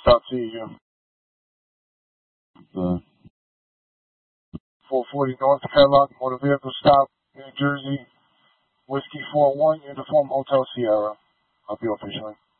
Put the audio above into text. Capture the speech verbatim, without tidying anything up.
South Asia. Uh, four forty North Cadillac Motor Vehicle Stop, New Jersey. Whiskey four one, Uniform Hotel Sierra. I'll be officially.